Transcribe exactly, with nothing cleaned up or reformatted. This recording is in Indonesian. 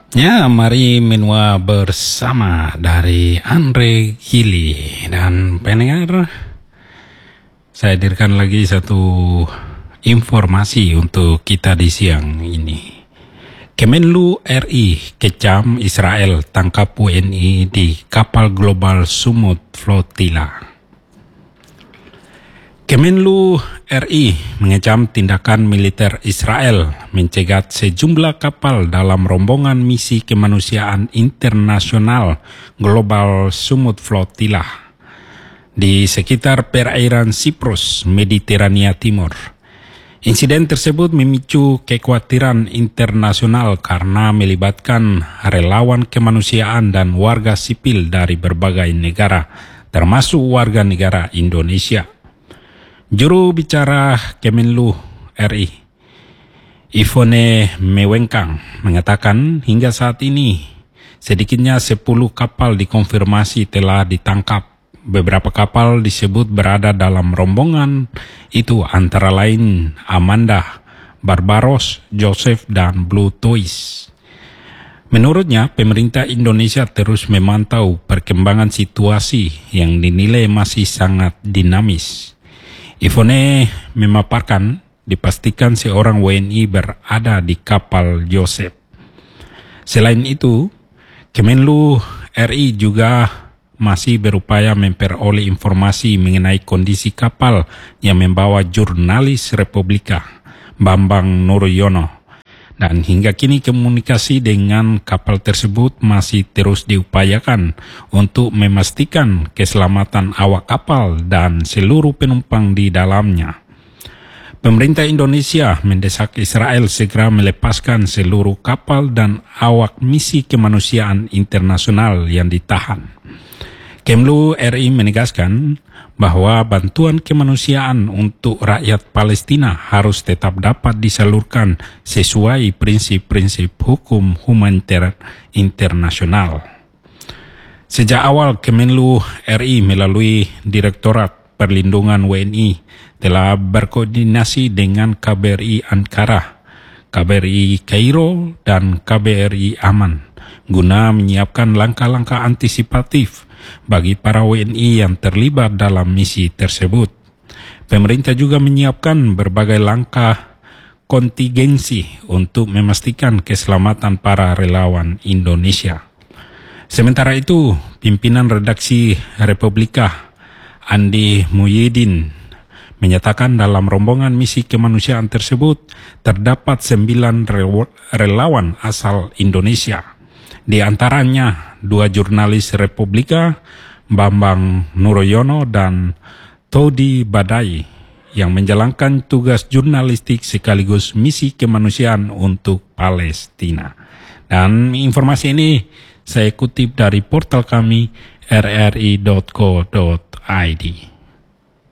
Ya, mari menua bersama dari Andre Gili dan pendengar. Saya hadirkan lagi satu informasi untuk kita di siang ini. Kemenlu R I kecam Israel tangkap W N I di kapal global Sumut Flotilla. Kemenlu R I mengecam tindakan militer Israel mencegat sejumlah kapal dalam rombongan misi kemanusiaan internasional Global Sumut Flotilla di sekitar perairan Siprus, Mediterania Timur. Insiden tersebut memicu kekhawatiran internasional karena melibatkan relawan kemanusiaan dan warga sipil dari berbagai negara, termasuk warga negara Indonesia. Juru bicara Kemenlu R I, Yvonne Mewengkang, mengatakan hingga saat ini sedikitnya sepuluh kapal dikonfirmasi telah ditangkap. Beberapa kapal disebut berada dalam rombongan itu antara lain Amanda, Barbaros, Joseph, dan Blue Toys. Menurutnya, pemerintah Indonesia terus memantau perkembangan situasi yang dinilai masih sangat dinamis. Yvonne memaparkan dipastikan seorang W N I berada di kapal Joseph. Selain itu, Kemenlu R I juga masih berupaya memperoleh informasi mengenai kondisi kapal yang membawa jurnalis Republika Bambang Nuryono. Dan hingga kini komunikasi dengan kapal tersebut masih terus diupayakan untuk memastikan keselamatan awak kapal dan seluruh penumpang di dalamnya. Pemerintah Indonesia mendesak Israel segera melepaskan seluruh kapal dan awak misi kemanusiaan internasional yang ditahan. Kemlu R I menegaskan bahwa bantuan kemanusiaan untuk rakyat Palestina harus tetap dapat disalurkan sesuai prinsip-prinsip hukum humaniter internasional. Sejak awal Kemenlu R I melalui Direktorat Perlindungan W N I telah berkoordinasi dengan K B R I Ankara, K B R I Kairo, dan K B R I Aman guna menyiapkan langkah-langkah antisipatif bagi para W N I yang terlibat dalam misi tersebut. Pemerintah juga menyiapkan berbagai langkah kontingensi untuk memastikan keselamatan para relawan Indonesia. Sementara itu, pimpinan redaksi Republika Andi Muhyiddin menyatakan dalam rombongan misi kemanusiaan tersebut terdapat sembilan relawan asal Indonesia. Di antaranya dua jurnalis Republika, Bambang Nuryono dan Todi Badai, yang menjalankan tugas jurnalistik sekaligus misi kemanusiaan untuk Palestina. Dan informasi ini saya kutip dari portal kami r r i dot co dot i d.